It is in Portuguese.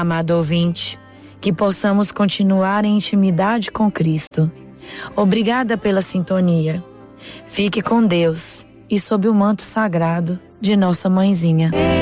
amado ouvinte, que possamos continuar em intimidade com Cristo. Obrigada pela sintonia. Fique com Deus e sob o manto sagrado de nossa mãezinha.